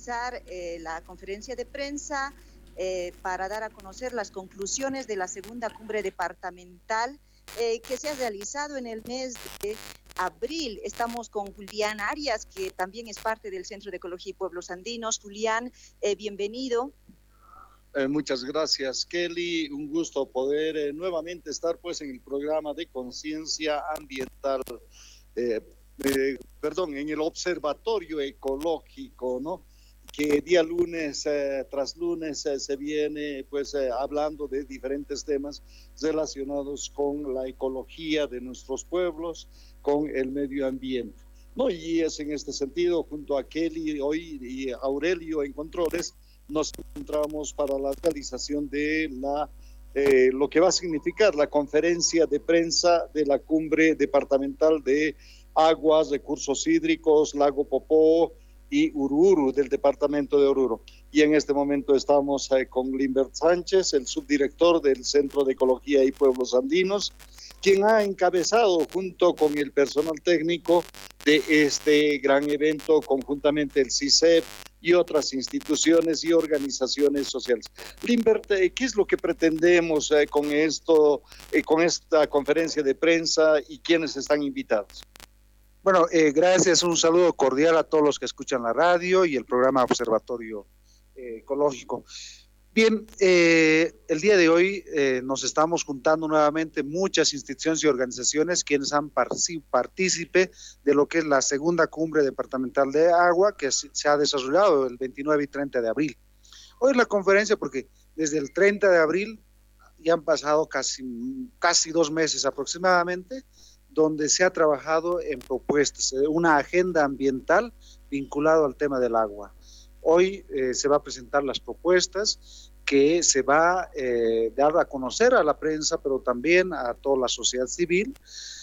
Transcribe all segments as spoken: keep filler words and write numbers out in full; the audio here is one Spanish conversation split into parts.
realizar eh, la conferencia de prensa eh, para dar a conocer las conclusiones de la segunda cumbre departamental eh, que se ha realizado en el mes de abril. Estamos con Julián Arias, que también es parte del Centro de Ecología y Pueblos Andinos. Julián, eh, bienvenido. Eh, muchas gracias, Kelly. Un gusto poder eh, nuevamente estar pues en el programa de conciencia ambiental, eh, eh, perdón, en el observatorio ecológico, ¿no? Que día lunes eh, tras lunes eh, se viene pues eh, hablando de diferentes temas relacionados con la ecología de nuestros pueblos, con el medio ambiente, ¿no? Y es en este sentido, junto a Kelly hoy y Aurelio en controles, nos encontramos para la realización de la, eh, lo que va a significar la conferencia de prensa de la cumbre departamental de aguas, recursos hídricos, Lago Popó y Ururu, del departamento de Oruro. Y en este momento estamos eh, con Limbert Sánchez, el subdirector del Centro de Ecología y Pueblos Andinos, quien ha encabezado junto con el personal técnico de este gran evento, conjuntamente el C I C E P y otras instituciones y organizaciones sociales. Limbert, ¿qué es lo que pretendemos eh, con esto, eh, con esta conferencia de prensa y quiénes están invitados? Bueno, eh, gracias, un saludo cordial a todos los que escuchan la radio y el programa Observatorio eh, Ecológico. Bien, eh, el día de hoy eh, nos estamos juntando nuevamente muchas instituciones y organizaciones quienes han partícipe de lo que es la segunda cumbre departamental de agua que se ha desarrollado el veintinueve y treinta de abril. Hoy es la conferencia porque desde el treinta de abril ya han pasado casi, casi dos meses aproximadamente, donde se ha trabajado en propuestas, una agenda ambiental vinculada al tema del agua. Hoy eh, se va a presentar las propuestas que se va a eh, dar a conocer a la prensa, pero también a toda la sociedad civil,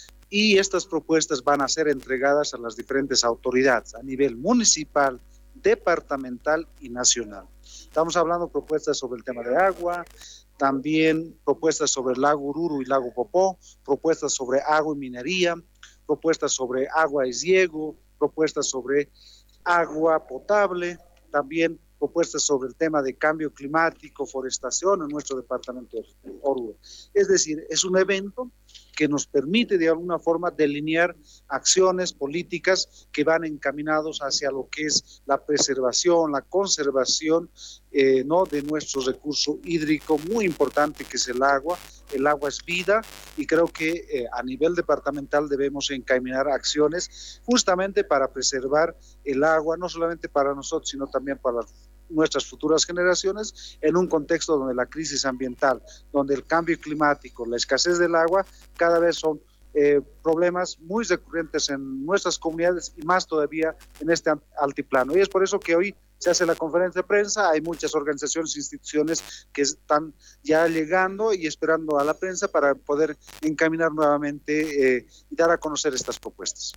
y estas propuestas van a ser entregadas a las diferentes autoridades a nivel municipal, departamental y nacional. Estamos hablando de propuestas sobre el tema de agua, también propuestas sobre el lago Ururu y lago Popó, propuestas sobre agua y minería, propuestas sobre agua y riego, propuestas sobre agua potable, también propuestas sobre el tema de cambio climático, forestación en nuestro departamento de Oruro. Es decir, es un evento que nos permite de alguna forma delinear acciones políticas que van encaminados hacia lo que es la preservación, la conservación eh, ¿no? de nuestro recurso hídrico muy importante que es el agua. El agua es vida y creo que eh, a nivel departamental debemos encaminar acciones justamente para preservar el agua, no solamente para nosotros, sino también para nuestras futuras generaciones, en un contexto donde la crisis ambiental, donde el cambio climático, la escasez del agua, cada vez son eh, problemas muy recurrentes en nuestras comunidades y más todavía en este altiplano. Y es por eso que hoy se hace la conferencia de prensa, hay muchas organizaciones e instituciones que están ya llegando y esperando a la prensa para poder encaminar nuevamente eh, y dar a conocer estas propuestas.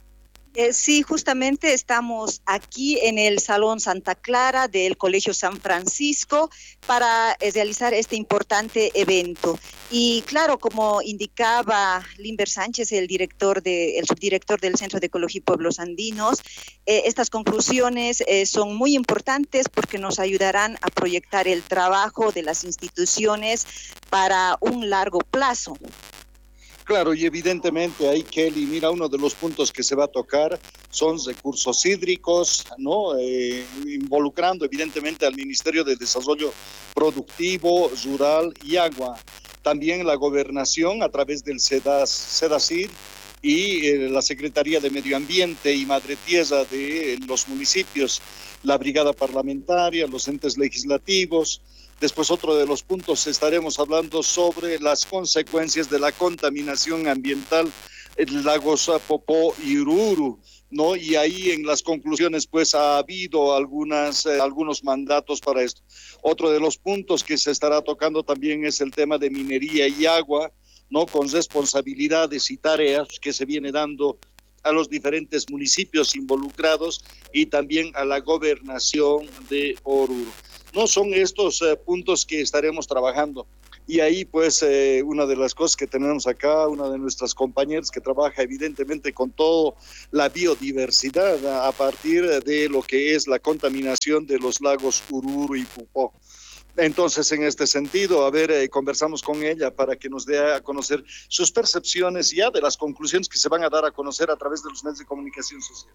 Eh, sí, justamente estamos aquí en el Salón Santa Clara del Colegio San Francisco para eh, realizar este importante evento. Y claro, como indicaba Limbert Sánchez, el director de, el subdirector del Centro de Ecología y Pueblos Andinos, eh, estas conclusiones eh, son muy importantes porque nos ayudarán a proyectar el trabajo de las instituciones para un largo plazo. Claro, y evidentemente ahí, Kelly, mira, uno de los puntos que se va a tocar son recursos hídricos, ¿no? Eh, involucrando evidentemente al Ministerio de Desarrollo Productivo, Rural y Agua. También la gobernación a través del SEDAS, SEDASIR y eh, la Secretaría de Medio Ambiente y Madre Tierra de los municipios, la Brigada Parlamentaria, los entes legislativos. Después, otro de los puntos, estaremos hablando sobre las consecuencias de la contaminación ambiental en lagos Popó y Ururu, ¿no? Y ahí en las conclusiones, pues, ha habido algunas, eh, algunos mandatos para esto. Otro de los puntos que se estará tocando también es el tema de minería y agua, ¿no? Con responsabilidades y tareas que se viene dando a los diferentes municipios involucrados y también a la gobernación de Oruro. No son estos eh, puntos que estaremos trabajando. Y ahí pues eh, una de las cosas que tenemos acá, una de nuestras compañeras que trabaja evidentemente con toda la biodiversidad a, a partir de lo que es la contaminación de los lagos Ururu y Popó. Entonces, en este sentido, a ver, eh, conversamos con ella para que nos dé a conocer sus percepciones ya de las conclusiones que se van a dar a conocer a través de los medios de comunicación social.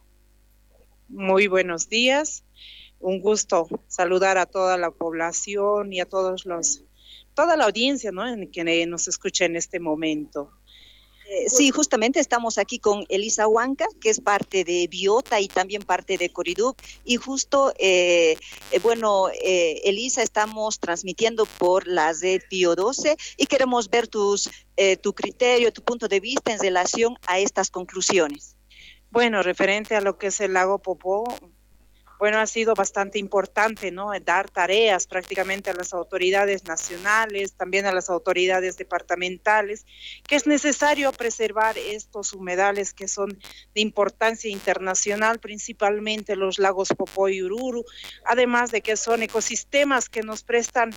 Muy buenos días, un gusto saludar a toda la población y a todos los, toda la audiencia, ¿no?, en que nos escucha en este momento. Eh, sí, justamente estamos aquí con Elisa Huanca, que es parte de Biota y también parte de Corydub. Y justo, eh, eh, bueno, eh, Elisa, estamos transmitiendo por la red Bio doce y queremos ver tus, eh, tu criterio, tu punto de vista en relación a estas conclusiones. Bueno, referente a lo que es el lago Popó, bueno, ha sido bastante importante, ¿no?, dar tareas prácticamente a las autoridades nacionales, también a las autoridades departamentales, que es necesario preservar estos humedales que son de importancia internacional, principalmente los lagos Popó y Ururu, además de que son ecosistemas que nos prestan,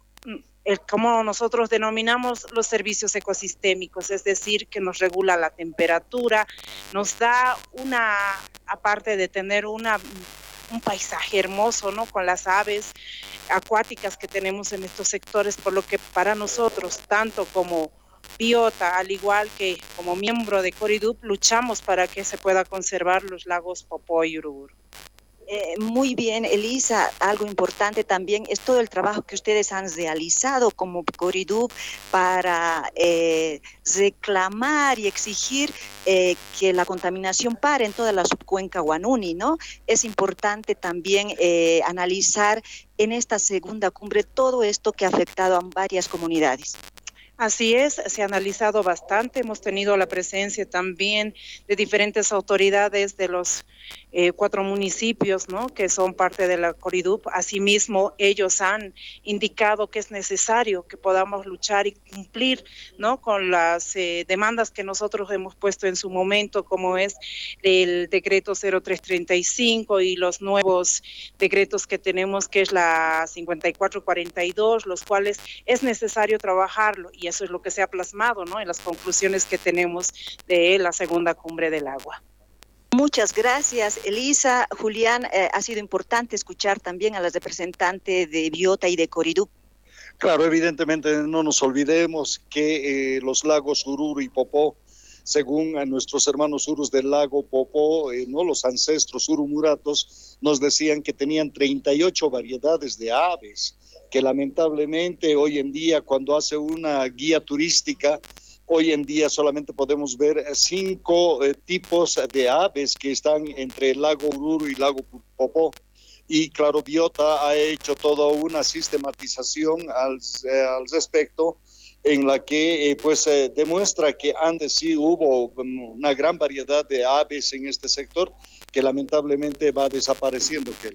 el, como nosotros denominamos, los servicios ecosistémicos, es decir, que nos regula la temperatura, nos da una, aparte de tener una... un paisaje hermoso, ¿no?, con las aves acuáticas que tenemos en estos sectores, por lo que para nosotros, tanto como Biota, al igual que como miembro de Corydub, luchamos para que se pueda conservar los lagos Popó y Ururu. Eh, muy bien, Elisa, algo importante también es todo el trabajo que ustedes han realizado como Corydub para eh, reclamar y exigir eh, que la contaminación pare en toda la subcuenca Guanuni, ¿no? Es importante también eh, analizar en esta segunda cumbre todo esto que ha afectado a varias comunidades. Así es, se ha analizado bastante, hemos tenido la presencia también de diferentes autoridades de los eh, cuatro municipios, ¿no?, que son parte de la Corydub. Asimismo, ellos han indicado que es necesario que podamos luchar y cumplir, ¿no?, con las eh, demandas que nosotros hemos puesto en su momento, como es el decreto cero tres treinta y cinco y los nuevos decretos que tenemos, que es la cincuenta y cuatro cuarenta y dos, los cuales es necesario trabajarlo, y eso es lo que se ha plasmado, ¿no?, en las conclusiones que tenemos de la segunda cumbre del agua. Muchas gracias, Elisa. Julián, eh, ha sido importante escuchar también a las representantes de Biota y de Corydub. Claro, evidentemente no nos olvidemos que eh, los lagos Ururu y Popó, según a nuestros hermanos urus del lago Popó, eh, no, los ancestros urumuratos, nos decían que tenían treinta y ocho variedades de aves, que lamentablemente hoy en día, cuando hace una guía turística, hoy en día solamente podemos ver cinco eh, tipos de aves que están entre el lago Ururu y el lago Popó. Y claro, Biota ha hecho toda una sistematización al, eh, al respecto, en la que eh, pues eh, demuestra que antes sí hubo una gran variedad de aves en este sector que lamentablemente va desapareciendo, Kelly.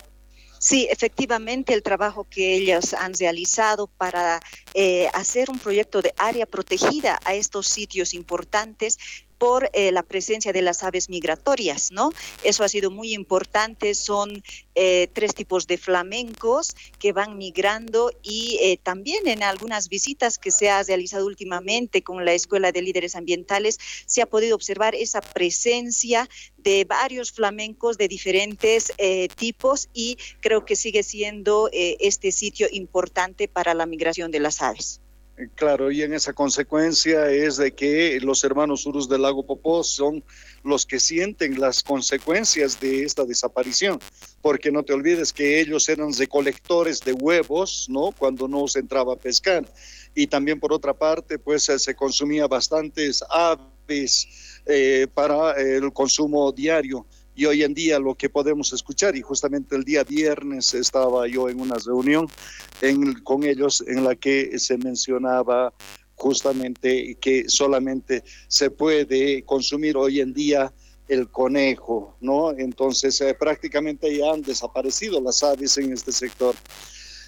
Sí, efectivamente, el trabajo que ellos han realizado para eh, hacer un proyecto de área protegida a estos sitios importantes por eh, la presencia de las aves migratorias, ¿no? Eso ha sido muy importante. Son eh, tres tipos de flamencos que van migrando y eh, también en algunas visitas que se ha realizado últimamente con la Escuela de Líderes Ambientales se ha podido observar esa presencia de varios flamencos de diferentes eh, tipos, y creo que sigue siendo eh, este sitio importante para la migración de las aves. Claro, y en esa consecuencia es de que los hermanos urus del lago Popó son los que sienten las consecuencias de esta desaparición, porque no te olvides que ellos eran recolectores de huevos, ¿no?, cuando no se entraba a pescar, y también por otra parte pues se consumía bastantes aves eh, para el consumo diario. Y hoy en día lo que podemos escuchar, y justamente el día viernes estaba yo en una reunión en, con ellos en la que se mencionaba justamente que solamente se puede consumir hoy en día el conejo, ¿no? Entonces eh, prácticamente ya han desaparecido las aves en este sector.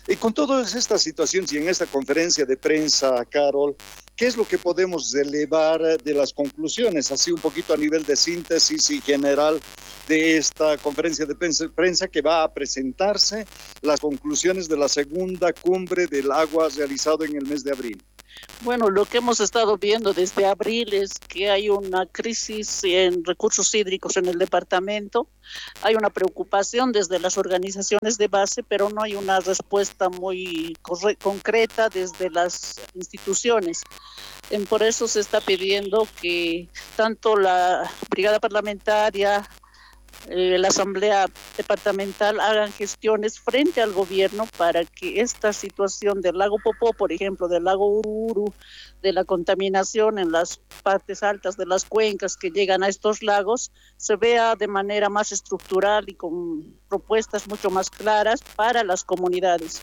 Y con todas estas situaciones y en esta conferencia de prensa, Carol, ¿qué es lo que podemos elevar de las conclusiones, así un poquito a nivel de síntesis y general de esta conferencia de prensa que va a presentarse las conclusiones de la segunda cumbre del agua realizada en el mes de abril? Bueno, lo que hemos estado viendo desde abril es que hay una crisis en recursos hídricos en el departamento, hay una preocupación desde las organizaciones de base, pero no hay una respuesta muy concreta desde las instituciones. Por eso se está pidiendo que tanto la brigada parlamentaria, Eh, la Asamblea Departamental hagan gestiones frente al gobierno para que esta situación del lago Popó, por ejemplo, del lago Ururu, de la contaminación en las partes altas de las cuencas que llegan a estos lagos, se vea de manera más estructural y con propuestas mucho más claras para las comunidades.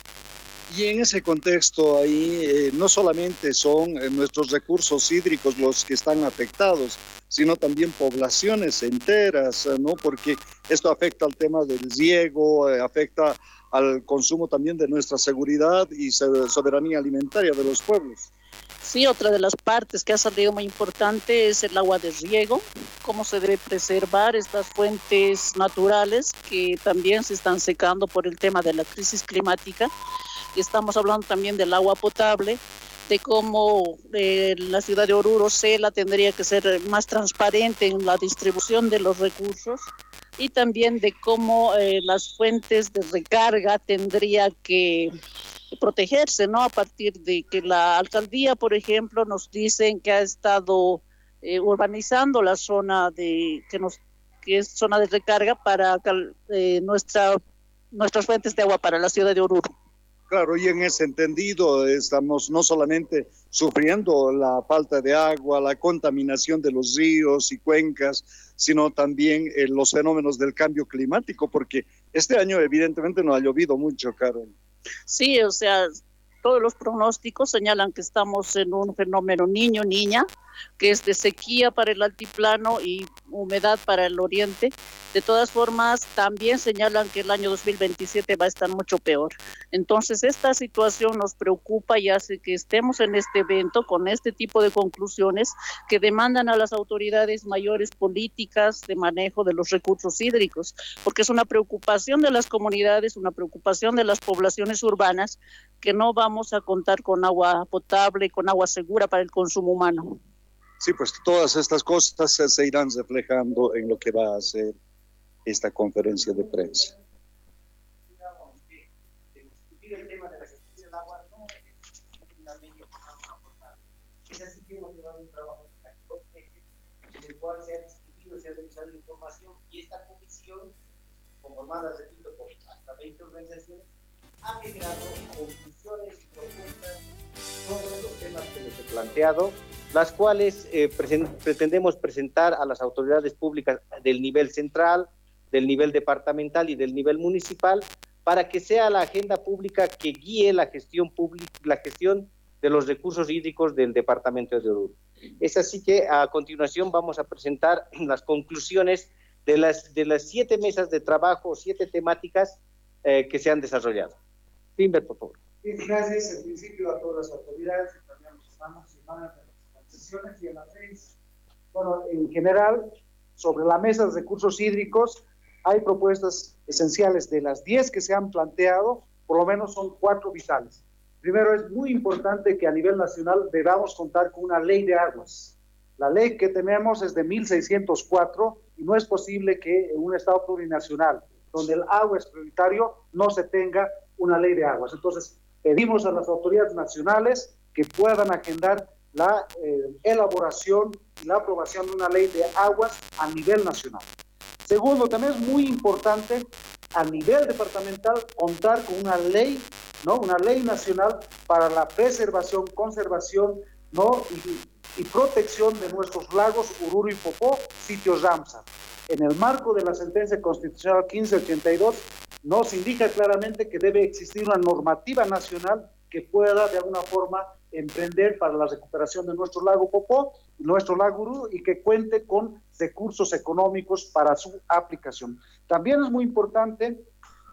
Y en ese contexto ahí eh, no solamente son eh, nuestros recursos hídricos los que están afectados, sino también poblaciones enteras, eh, ¿no? Porque esto afecta al tema del riego, eh, afecta al consumo también de nuestra seguridad y soberanía alimentaria de los pueblos. Sí, otra de las partes que ha salido muy importante es el agua de riego, cómo se debe preservar estas fuentes naturales que también se están secando por el tema de la crisis climática. Estamos hablando también del agua potable, de cómo eh, la ciudad de Oruro, Cela, tendría que ser más transparente en la distribución de los recursos y también de cómo eh, las fuentes de recarga tendría que protegerse, ¿no? A partir de que la alcaldía, por ejemplo, nos dicen que ha estado eh, urbanizando la zona de que nos que es zona de recarga para eh, nuestra nuestras fuentes de agua para la ciudad de Oruro. Claro, y en ese entendido estamos no solamente sufriendo la falta de agua, la contaminación de los ríos y cuencas, sino también eh, los fenómenos del cambio climático, porque este año evidentemente no ha llovido mucho, Carol. Sí, o sea, todos los pronósticos señalan que estamos en un fenómeno niño-niña, que es de sequía para el altiplano y humedad para el oriente. De todas formas, también señalan que el año dos mil veintisiete va a estar mucho peor. Entonces, esta situación nos preocupa y hace que estemos en este evento con este tipo de conclusiones que demandan a las autoridades mayores políticas de manejo de los recursos hídricos, porque es una preocupación de las comunidades, una preocupación de las poblaciones urbanas, que no vamos a contar con agua potable, con agua segura para el consumo humano. Sí, pues todas estas cosas se, se irán reflejando en lo que va a ser esta conferencia de prensa. En el cual se ha discutido, se ha revisado información y esta comisión, conformada, repito, por hasta veinte organizaciones, ha generado conclusiones y propuestas sobre los temas que les he planteado, las cuales eh, presen- pretendemos presentar a las autoridades públicas del nivel central, del nivel departamental y del nivel municipal, para que sea la agenda pública que guíe la gestión pública, la gestión de los recursos hídricos del departamento de Oruro. Es así que a continuación vamos a presentar las conclusiones de las, de las siete mesas de trabajo, siete temáticas eh, que se han desarrollado. Finber, por favor. Gracias en principio a todas las autoridades que también nos estamos sumando en las sesiones y en las seis. Bueno, en general, sobre la mesa de recursos hídricos, hay propuestas esenciales. De las diez que se han planteado, por lo menos son cuatro vitales. Primero, es muy importante que a nivel nacional debamos contar con una ley de aguas. La ley que tenemos es de mil seiscientos cuatro y no es posible que en un estado plurinacional, donde el agua es prioritario, no se tenga una ley de aguas. Entonces, pedimos a las autoridades nacionales que puedan agendar la eh, elaboración y la aprobación de una ley de aguas a nivel nacional. Segundo, también es muy importante a nivel departamental contar con una ley, ¿no? Una ley nacional para la preservación, conservación, ¿no? y, y protección de nuestros lagos Ururu y Popó, sitios Ramsar. En el marco de la sentencia constitucional quince ochenta y dos, nos indica claramente que debe existir una normativa nacional que pueda de alguna forma emprender para la recuperación de nuestro lago Popó, nuestro lago Ururu, y que cuente con recursos económicos para su aplicación. También es muy importante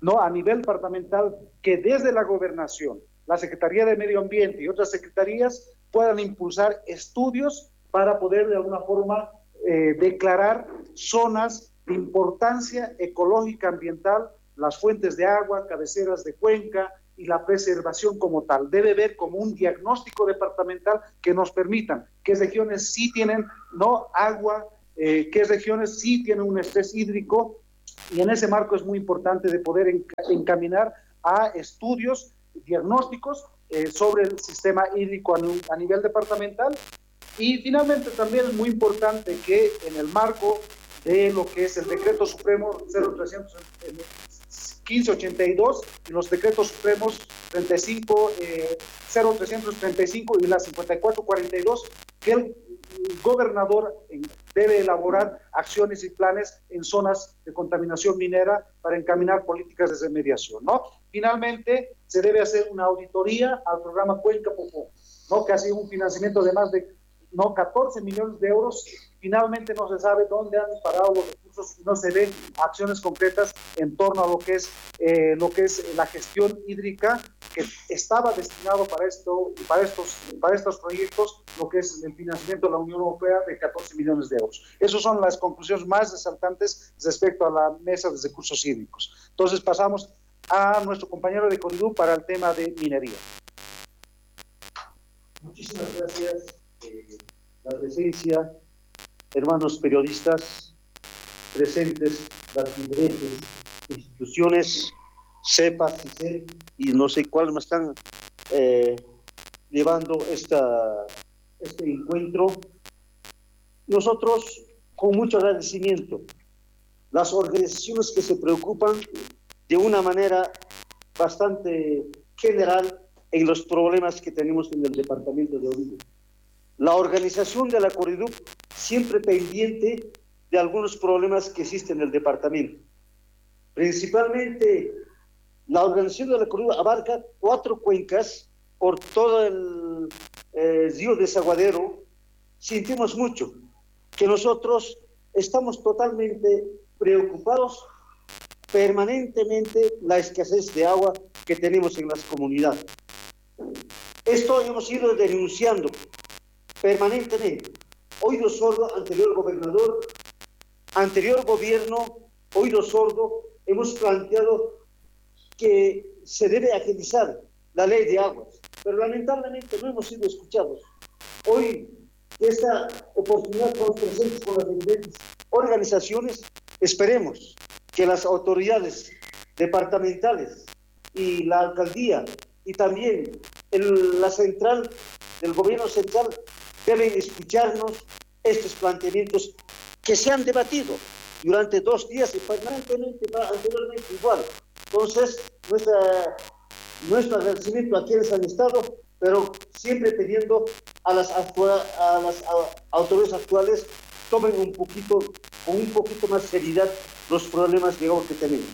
¿no? A nivel departamental, que desde la gobernación, la Secretaría de Medio Ambiente y otras secretarías puedan impulsar estudios para poder de alguna forma eh, declarar zonas de importancia ecológica ambiental, las fuentes de agua, cabeceras de cuenca y la preservación como tal. Debe haber como un diagnóstico departamental que nos permitan qué regiones sí tienen no agua, eh, qué regiones sí tienen un estrés hídrico, y en ese marco es muy importante de poder enca- encaminar a estudios diagnósticos eh, sobre el sistema hídrico a, a nivel departamental. Y finalmente también es muy importante que en el marco de lo que es el decreto supremo cero trescientos quince ochenta y dos y los decretos supremos treinta y cinco, eh, cero trescientos treinta y cinco y la cincuenta y cuatro cuarenta y dos, que el gobernador debe elaborar acciones y planes en zonas de contaminación minera para encaminar políticas de remediación, ¿no? Finalmente, se debe hacer una auditoría al programa Cuenca Popó, ¿no? Que ha sido un financiamiento de más de no catorce millones de euros. Finalmente no se sabe dónde han parado los recursos y no se ven acciones concretas en torno a lo que es eh, lo que es la gestión hídrica, que estaba destinado para esto para estos para estos proyectos, lo que es el financiamiento de la Unión Europea de catorce millones de euros. Esas son las conclusiones más resaltantes respecto a la mesa de recursos hídricos. Entonces pasamos a nuestro compañero de Coridú para el tema de minería. Muchísimas gracias. Eh, la presencia, hermanos periodistas presentes, las diferentes instituciones, CEPA, CICER, y no sé cuáles más están eh, llevando esta, este encuentro. Nosotros, con mucho agradecimiento, las organizaciones que se preocupan de una manera bastante general en los problemas que tenemos en el departamento de Oruro. La organización de la Corridup siempre pendiente de algunos problemas que existen en el departamento. Principalmente, la organización de la Corridup abarca cuatro cuencas por todo el eh, río Desaguadero. Sentimos mucho que nosotros estamos totalmente preocupados permanentemente la escasez de agua que tenemos en las comunidades. Esto hemos ido denunciando permanentemente. Oído sordo, anterior gobernador, anterior gobierno, oído sordo, hemos planteado que se debe agilizar la ley de aguas, pero lamentablemente no hemos sido escuchados. Hoy, esta oportunidad con los presentes con las diferentes organizaciones, esperemos que las autoridades departamentales y la alcaldía y también el, la central del gobierno central deben escucharnos estos planteamientos que se han debatido durante dos días y permanentemente anteriormente igual. Entonces, nuestra, nuestro agradecimiento a quienes han estado, pero siempre pidiendo a las, actua, a las a, autoridades actuales tomen un poquito, con un poquito más seriedad los problemas de agua que tenemos.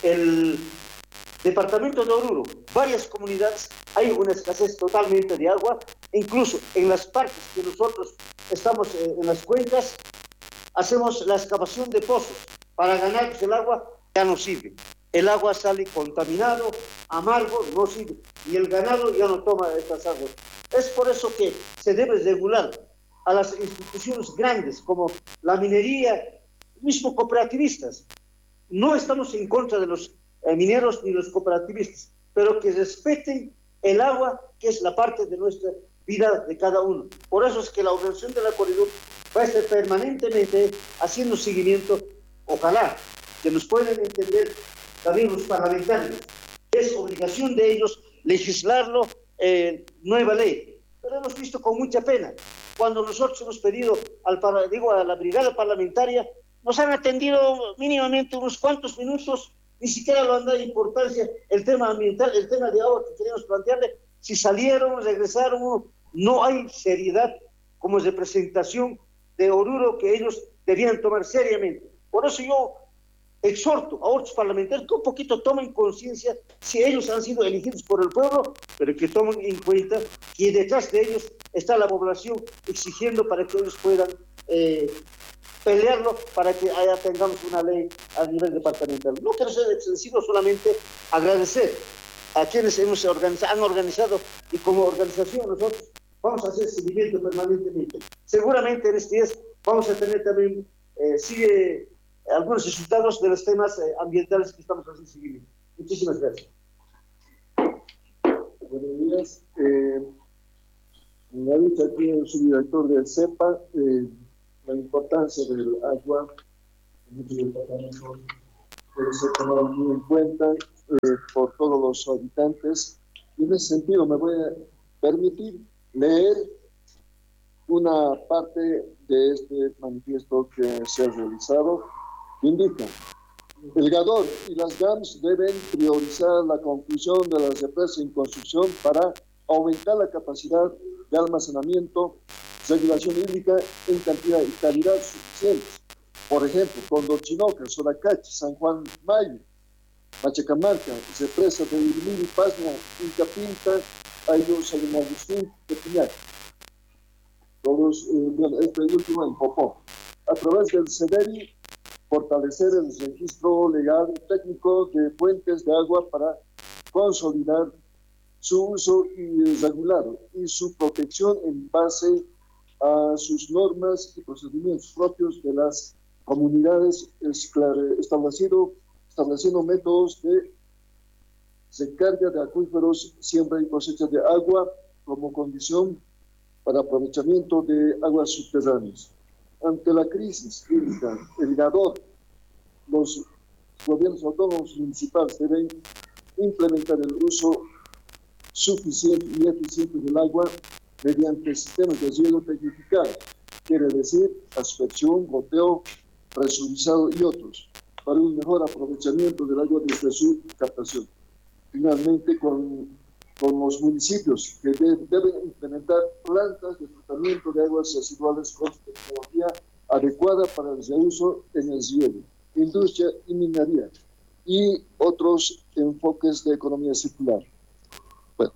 El departamento de Oruro, varias comunidades, hay una escasez totalmente de agua, incluso en las partes que nosotros estamos eh, en las cuencas, hacemos la excavación de pozos para ganar, pues el agua ya no sirve. El agua sale contaminado, amargo, no sirve, y el ganado ya no toma estas aguas. Es por eso que se debe regular a las instituciones grandes como la minería, mismo cooperativistas. No estamos en contra de los eh, mineros ni los cooperativistas, pero que respeten el agua, que es la parte de nuestra vida de cada uno. Por eso es que la organización de la Corridup va a estar permanentemente haciendo seguimiento. Ojalá que nos puedan entender también los parlamentarios. Es obligación de ellos legislarlo en nueva ley. Pero hemos visto con mucha pena, cuando nosotros hemos pedido al, digo, a la brigada parlamentaria, nos han atendido mínimamente unos cuantos minutos, ni siquiera lo han dado importancia el tema ambiental, el tema de agua que queríamos plantearle. Si salieron, regresaron, no hay seriedad como representación de Oruro que ellos debían tomar seriamente. Por eso yo exhorto a otros parlamentarios que un poquito tomen conciencia si ellos han sido elegidos por el pueblo, pero que tomen en cuenta que detrás de ellos está la población exigiendo para que ellos puedan eh, pelearlo para que haya, tengamos una ley a nivel departamental. No quiero ser excesivo, solamente agradecer a quienes hemos organizado, han organizado, y como organización nosotros vamos a hacer seguimiento permanentemente. Seguramente en estos días vamos a tener también eh, sigue algunos resultados de los temas eh, ambientales que estamos haciendo seguimiento. Muchísimas gracias. Buenos días. Eh, me ha dicho aquí el subdirector del CEPA eh, la importancia del agua en muchos departamentos debe ser tomado muy en cuenta eh, por todos los habitantes. Y en ese sentido me voy a permitir leer una parte de este manifiesto que se ha realizado. Indica: el GADOR y las GAMS deben priorizar la conclusión de las represas en construcción para aumentar la capacidad de almacenamiento, regulación hídrica en cantidad y calidad suficientes. Por ejemplo, Condorchinoca, Soracachi, San Juan Mayo, Machacamarca, represa de Irimiri, Pasmo, Inca Pinta, Ayllus, San Agustín, Tepiñac. Todos, eh, bueno, este último en Popó. A través del CEDERI, fortalecer el registro legal y técnico de fuentes de agua para consolidar su uso y regulado y su protección en base a sus normas y procedimientos propios de las comunidades, establecido, estableciendo métodos de recarga de acuíferos, siembra y cosecha de agua como condición para aprovechamiento de aguas subterráneas. Ante la crisis hídrica, el GADOR, los gobiernos autónomos municipales deben implementar el uso suficiente y eficiente del agua mediante sistemas de riego tecnificados, quiere decir aspersión, goteo, presurizado y otros, para un mejor aprovechamiento del agua desde su captación. Finalmente, con, con los municipios que de, deben implementar plantas de tratamiento de aguas residuales con tecnología adecuada para el reuso en el riego, industria y minería, y otros enfoques de economía circular. Bueno.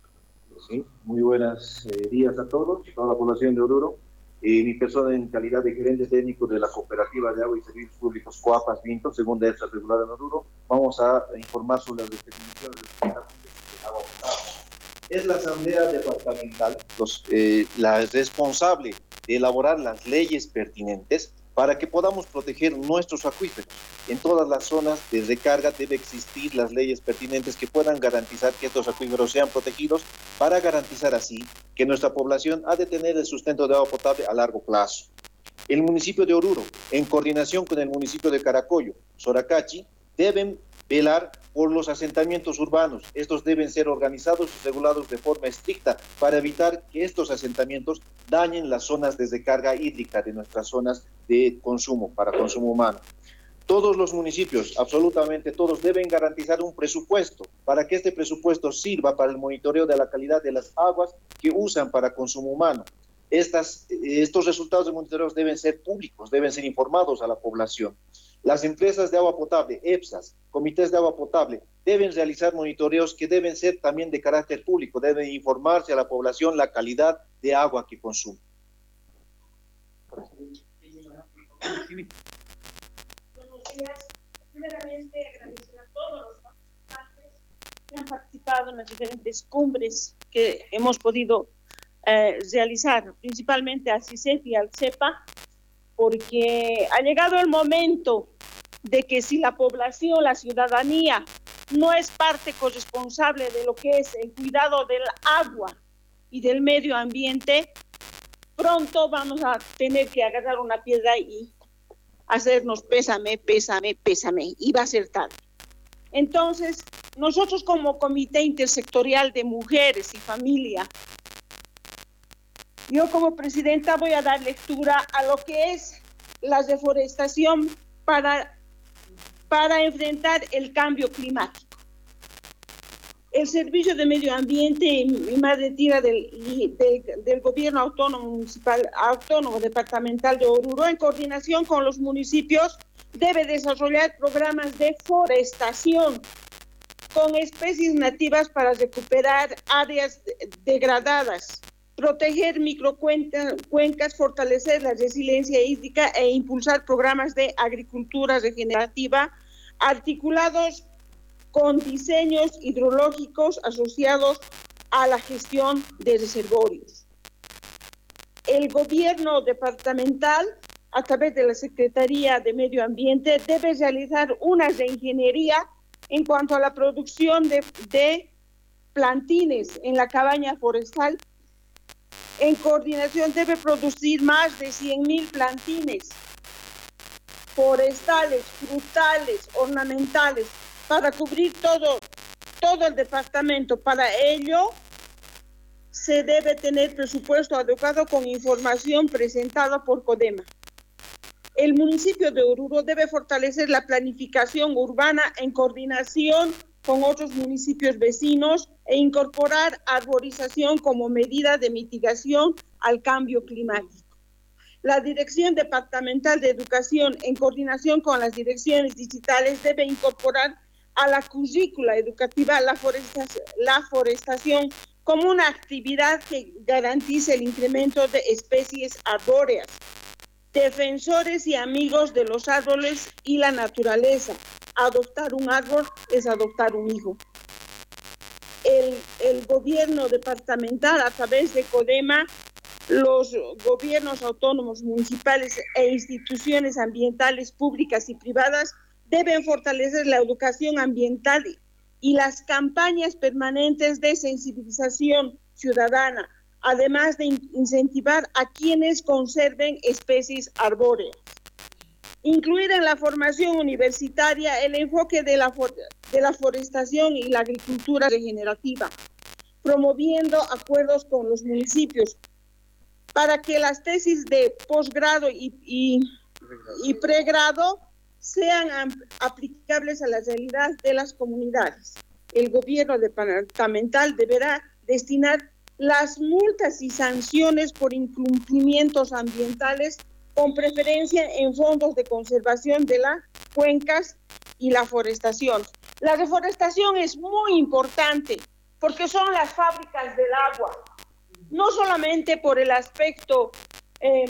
Sí, muy buenos eh, días a todos, toda la población de Oruro. Eh, mi persona en calidad de gerente técnico de la Cooperativa de Agua y Servicios Públicos Coapas Vinto, segunda EPSA regulada en Oruro, vamos a informar sobre las definiciones de agua potable. Es la Asamblea Departamental los, eh, la responsable de elaborar las leyes pertinentes para que podamos proteger nuestros acuíferos. En todas las zonas de recarga debe existir las leyes pertinentes que puedan garantizar que estos acuíferos sean protegidos, para garantizar así que nuestra población ha de tener el sustento de agua potable a largo plazo. El municipio de Oruro, en coordinación con el municipio de Caracollo, Soracachi, deben velar por los asentamientos urbanos. Estos deben ser organizados y regulados de forma estricta para evitar que estos asentamientos dañen las zonas de recarga hídrica de nuestras zonas de consumo, para consumo humano. Todos los municipios, absolutamente todos, deben garantizar un presupuesto para que este presupuesto sirva para el monitoreo de la calidad de las aguas que usan para consumo humano. Estas, estos resultados de monitoreo deben ser públicos, deben ser informados a la población. Las empresas de agua potable, EPSAs, comités de agua potable, deben realizar monitoreos que deben ser también de carácter público, deben informarse a la población la calidad de agua que consume. Buenos días. Primeramente, agradecer a todos los participantes que han participado en las diferentes cumbres que hemos podido eh, realizar, principalmente al CICEF y al CEPA, porque ha llegado el momento de que si la población, la ciudadanía, no es parte corresponsable de lo que es el cuidado del agua y del medio ambiente, pronto vamos a tener que agarrar una piedra y hacernos pésame, pésame, pésame, y va a ser tarde. Entonces, nosotros como Comité Intersectorial de Mujeres y Familia, yo como presidenta voy a dar lectura a lo que es la deforestación para, para enfrentar el cambio climático. El Servicio de Medio Ambiente y Madre Tierra del, del, del Gobierno Autónomo Municipal Autónomo Departamental de Oruro, en coordinación con los municipios, debe desarrollar programas de forestación con especies nativas para recuperar áreas degradadas, proteger microcuencas, fortalecer la resiliencia hídrica e impulsar programas de agricultura regenerativa articulados con diseños hidrológicos asociados a la gestión de reservorios. El gobierno departamental, a través de la Secretaría de Medio Ambiente, debe realizar una reingeniería en cuanto a la producción de, de plantines en la cabaña forestal. En coordinación debe producir más de cien mil plantines forestales, frutales, ornamentales, para cubrir todo, todo el departamento. Para ello, se debe tener presupuesto adecuado con información presentada por CODEMA. El municipio de Oruro debe fortalecer la planificación urbana en coordinación con otros municipios vecinos e incorporar arborización como medida de mitigación al cambio climático. La Dirección Departamental de Educación, en coordinación con las direcciones digitales, debe incorporar a la currícula educativa la forestación, la forestación como una actividad que garantice el incremento de especies arbóreas. Defensores y amigos de los árboles y la naturaleza. Adoptar un árbol es adoptar un hijo. El, el gobierno departamental, a través de CODEMA, los gobiernos autónomos municipales e instituciones ambientales públicas y privadas deben fortalecer la educación ambiental y las campañas permanentes de sensibilización ciudadana, además de incentivar a quienes conserven especies arbóreas. Incluir en la formación universitaria el enfoque de la, de la forestación y la agricultura regenerativa, promoviendo acuerdos con los municipios para que las tesis de posgrado y, y, y pregrado sean aplicables a la realidad de las comunidades. El gobierno departamental deberá destinar las multas y sanciones por incumplimientos ambientales con preferencia en fondos de conservación de las cuencas y la forestación. La reforestación es muy importante porque son las fábricas del agua, no solamente por el aspecto eh,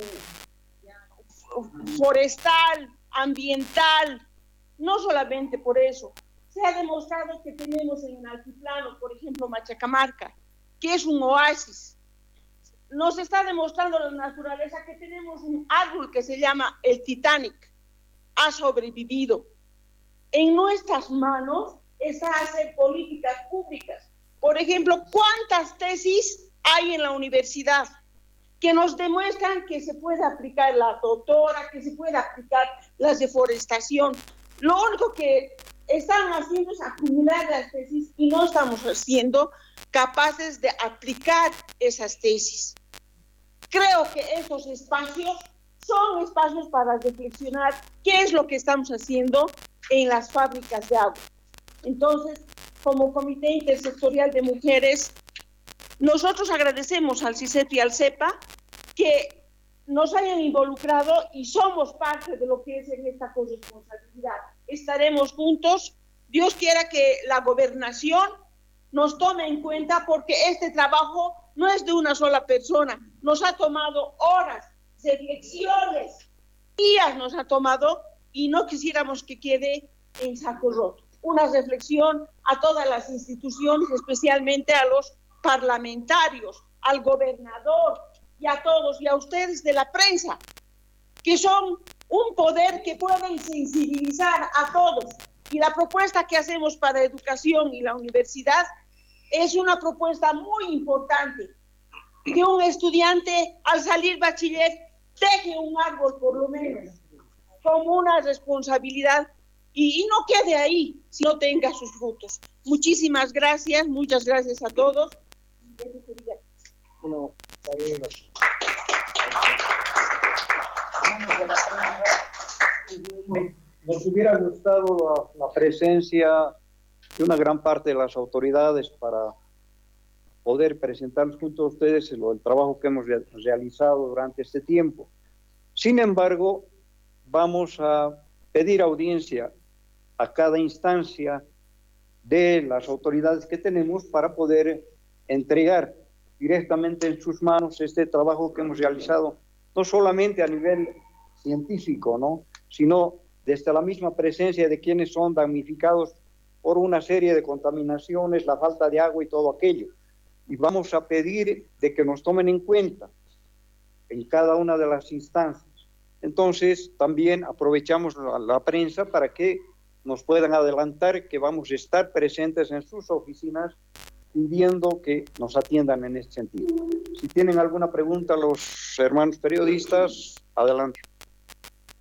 forestal, ambiental, no solamente por eso. Se ha demostrado que tenemos en el altiplano, por ejemplo, Machacamarca, que es un oasis. Nos está demostrando la naturaleza que tenemos un árbol que se llama el Titanic. Ha sobrevivido. En nuestras manos está hacer políticas públicas. Por ejemplo, ¿cuántas tesis hay en la universidad que nos demuestran que se puede aplicar la totora, que se puede aplicar la deforestación? Lo único que están haciendo es acumular las tesis y no estamos siendo capaces de aplicar esas tesis. Creo que esos espacios son espacios para reflexionar qué es lo que estamos haciendo en las fábricas de agua. Entonces, como Comité Intersectorial de Mujeres, nosotros agradecemos al CICET y al CEPA que nos hayan involucrado y somos parte de lo que es en esta corresponsabilidad. Estaremos juntos. Dios quiera que la gobernación nos tome en cuenta, porque este trabajo no es de una sola persona. Nos ha tomado horas, reflexiones, días nos ha tomado, y no quisiéramos que quede en saco roto. Una reflexión a todas las instituciones, especialmente a los parlamentarios, al gobernador y a todos, y a ustedes de la prensa, que son un poder que pueden sensibilizar a todos. Y la propuesta que hacemos para educación y la universidad es una propuesta muy importante, que un estudiante al salir bachiller deje un árbol por lo menos, como una responsabilidad, y, y no quede ahí, sino tenga sus frutos. Muchísimas gracias, muchas gracias a todos. Bueno, nos hubiera gustado la, la presencia de una gran parte de las autoridades para poder presentarles junto a ustedes el, el trabajo que hemos re, realizado durante este tiempo. Sin embargo, vamos a pedir audiencia a cada instancia de las autoridades que tenemos para poder entregar directamente en sus manos este trabajo que hemos realizado, no solamente a nivel científico, ¿no?, sino desde la misma presencia de quienes son damnificados por una serie de contaminaciones, la falta de agua y todo aquello. Y vamos a pedir de que nos tomen en cuenta en cada una de las instancias. Entonces, también aprovechamos la, la prensa para que nos puedan adelantar que vamos a estar presentes en sus oficinas pidiendo que nos atiendan en este sentido. Si tienen alguna pregunta los hermanos periodistas, adelante.